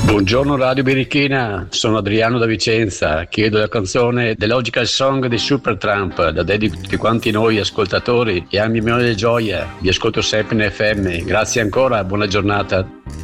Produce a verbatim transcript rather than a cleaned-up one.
Buongiorno Radio Birichina, sono Adriano da Vicenza, chiedo la canzone The Logical Song di Supertramp da dedico a tutti quanti noi ascoltatori e a mia moglie Gioia, vi ascolto sempre in F M, grazie ancora, buona giornata.